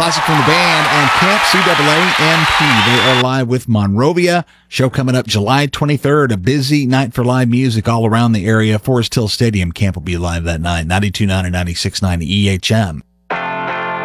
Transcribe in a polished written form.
Classic from the band and Camp CAAMP. They are live with Monrovia. Show coming up July 23rd. A busy night for live music all around the area. Forest Hill Stadium. Camp will be live that night. 92.9 and 96.9 EHM.